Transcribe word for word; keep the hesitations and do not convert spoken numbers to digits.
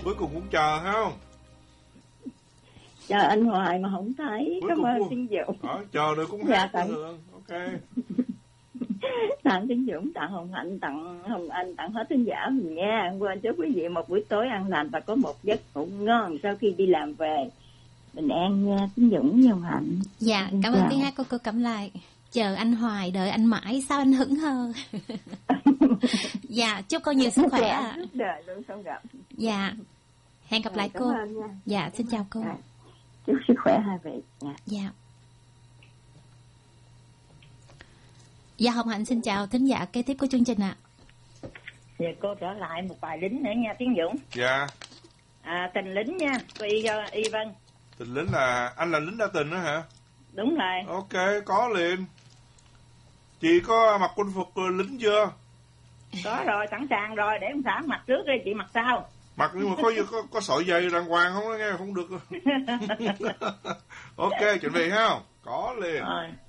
cuối cùng cũng chờ phải không? Chờ anh hoài mà không thấy. Cuối Cảm cùng ơn cũng... Tiến Dũng. Ờ, chờ rồi cũng Dạ, hát tặng... được. Ok. Tặng Tiến Dũng, tặng Hồng Hạnh, tặng Hồng Anh, tặng hết thính giả mình nha. Quên chúc quý vị một buổi tối an lành và có một giấc ngủ ngon sau khi đi làm về. Bình an nha, Tiến Dũng với Hồng Hạnh. Dạ, cảm ơn tiếng hát của cô Cẩm Lại. Chờ anh hoài, đợi anh mãi, sao anh hững hờ. Dạ, chúc cô nhiều sức khỏe ạ. Suốt đời luôn không gặp. Dạ, hẹn gặp Rồi, lại cảm cô. ơn nha. Dạ, xin chào cô. Rồi, chúc sức khỏe hai vị. Dạ. Dạ. Dạ, Hồng Hạnh xin chào thính giả kế tiếp của chương trình ạ. Giờ cô trở lại một bài lính nữa nha Tiến Dũng. Dạ. À, tình lính nha, cô Y, Y Vân. Tình lính là, anh là lính đa tình đó hả? Đúng rồi. Ok, có liền. Chị có mặc quân phục lính chưa? Có rồi, sẵn sàng rồi, để ông xã mặc trước đi, chị mặc sau. Mặc nhưng mà có có, có sợi dây đàng hoàng không, nghe không được. Ok, chuẩn bị ha. Có liền. Rồi.